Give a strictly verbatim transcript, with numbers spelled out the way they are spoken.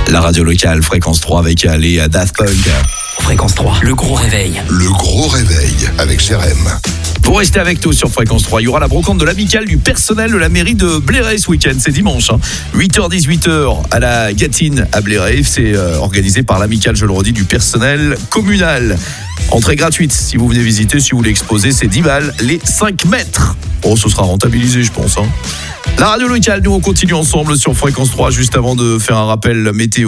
La radio locale, Fréquence trois avec les Daft Punk. Fréquence trois, le gros réveil. Le gros réveil avec Jérém. Vous restez avec nous sur Fréquence trois. Il y aura la brocante de l'amicale du personnel de la mairie de Bléré ce week-end. C'est dimanche. Hein. huit heures dix-huit heures à la Gatine à Bléré. C'est euh, organisé par l'amicale, je le redis, du personnel communal. Entrée gratuite si vous venez visiter, si vous voulez exposer, c'est dix balles les cinq mètres. Oh, ce sera rentabilisé, je pense. Hein. La radio locale, nous on continue ensemble sur Fréquence trois juste avant de faire un rappel météo.